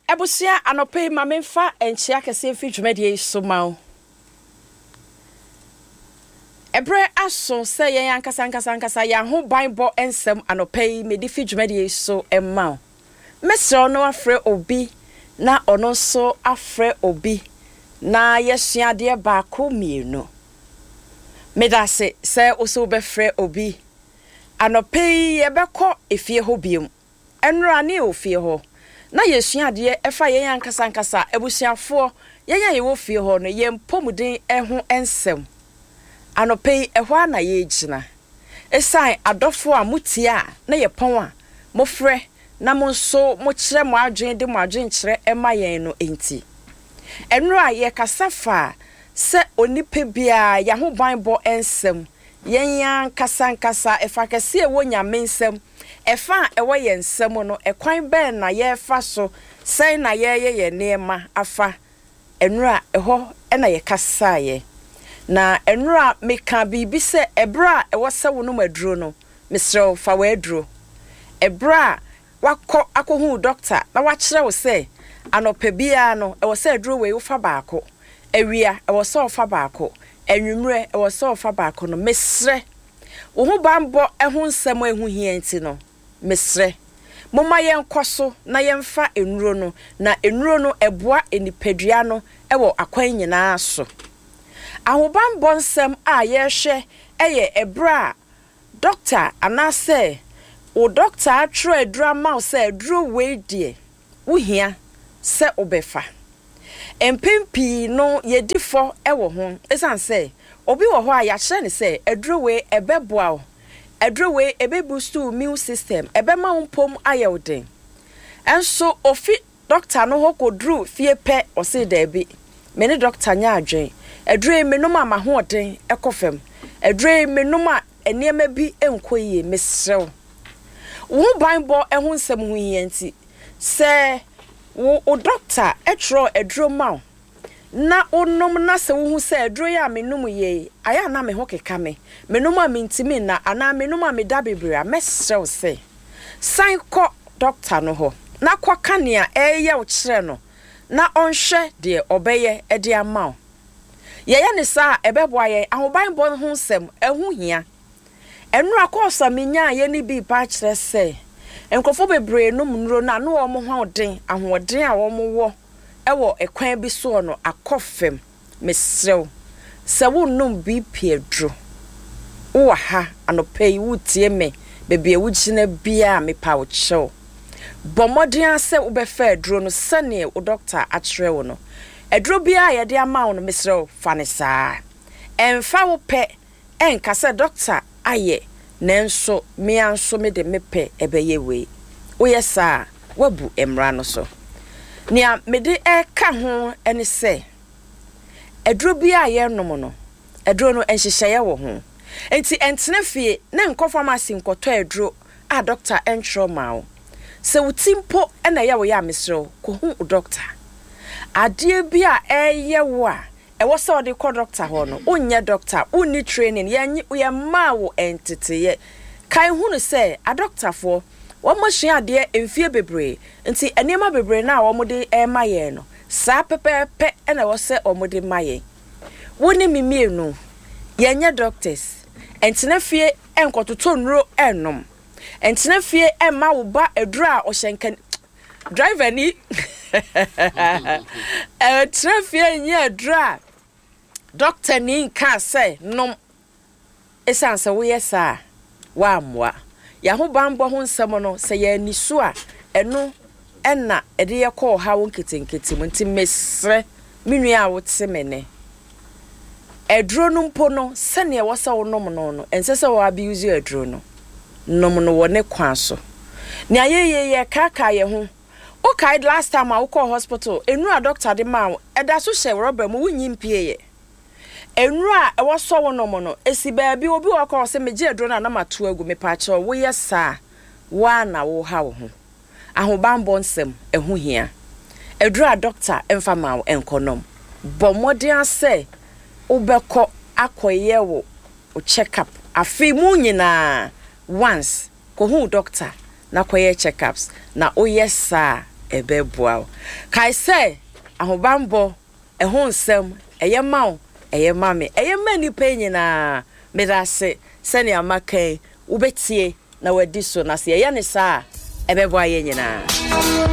Ebusia anope mamemfa enchia kese fi dwumade so mawo. Ebre aso se yen ankasa ya ho banbo ensem anope me di fi dwumade so emma. Mesro no afre obi na ono so afre obi na yesuade baako mienu. Medase se oso be frɛ obi anope ye beko efie ho biom. Enra ne ofie ho. Na yesuade efa yen ankasa ebusiafo yen ye wo fie ho no ye mpomuden eho ensem. Anope ehwa na ye gina. Esan adofo a mutia na ye pon a mo frɛ na mo so mo kyerɛ mo adwen de mo adwen kyerɛ ema yen no enti. Enro a ye kasafa se onipa bia ya ho banbo ensem yen ankasa efa kase e wo nyame nsem efa ewo ye nsem no ekwan ben na ye fa so sei na ye neema afa enro a eho na ye kasaye na enro a meka bibi se ebra ewo se wo no maduro no misrew fa wa aduro ebra wakọ akohu doctor na wa kire wo se anopa bia no ewo se aduro we wo fa baako ewia ewo se wo fa baako enwumre ewo se wo fa baako no mesre wo hu bambo ehu nsem ehu hienti no mesre moma yen kwaso na yemfa enuro no na enuro no eboa enipadua no ewo akwan nyina so ahobambo nsem a yehwe eye ebra doctor anase o doctor atro adura ma se aduro we die wo hia se obefa empempi no yedifo ewo ho esan se obi wo ho a ya kire ne se aduro we ebeboa o aduro we ebe boost immune system ebe ma umpom ayewden enso ofi doctor no ho kodru fie pe o se da bi me ne doctor nya adwen aduro me no ma hoden ekofem aduro me no ma eniema bi enkoyie mesrew wo banbo ehun nsem hu yenti se wo doctor etro aduro ma na onom na se wo hu se aduro ya menum ye aya na me ho keka me menum a mentimi na ana menum a me da bebre a mesrew se san ko doctor no ho na kwa kanea eye wo kire no na onhwe de obeye e de ama o ye ne sa ebeboa ye ahoban bo ho nsem ehu hia enura akosa menya ye ni bi pa kire se enkofo bebre no munro na no wo mo hoden ahoden a wo mo wo ewo ekwan bi so no akofem mesrew se wo num bi piedro wo ha anopai wutie me bebia wugina bia me pa wo chew bomoden ase wo be fa adro no sane wo doctor akire wo no adro bia ye de ama wo no mesrew fanisa emfa wo pe enkase doctor aye nenso me anso me de mepe ebeye we wo yesa wabu emra no so nia me de ka ho ene se adro bia ye nom no adro no enhyehyeye wo ho enti entene fie na nko pharmacy nkoto adro a doctor entro mawo se wutimpo ena ye wo ya mesrew ko hu doctor ade bia eye wo a ewo se ode ko doctor ho no onye doctor uni training ye ma wo entity ye kai hunu se a doctor for wo machine ade emfie bebre nti enema bebre na wo mode e maye no sa pepepe ena wo se omode maye woni mimienu ye doctors entina fie enkototo nro enom entina fie emma wo ba edura o hyenkan driver ni trafie nye edura doctor ni nka say nom esanse wo yesa wa amwa ya ho bambo ho nsem no se ya nisu a eno enna ede ye call ha won ketenkete nti mesre minua a wo temene edro no mpo no sene wo se wo nom no ense se wo abuse edro no nom no wo ne kwa so ne ayeye kaka ye ho okay last time I call hospital enu a doctor de ma eda so hye rubber mu wunyimpie ye enu a ewo so wo nom no esi baabi obi wo call se meje edro na mato agu me pa che wo yesa wa na wo ha wo ho ahobambo nsem ehu hia edro a doctor emfa ma enkonom bomodin ase ubeko akoye wo o check up afi mu nyina once ko hu doctor na koye checkups na oyesa ebeboa kai say ahobambo eho nsem eye mawo eye mame eye mani pe nyina medase sene amakan ubetie na wadi so na se eye ne sa ebeboa ye nyina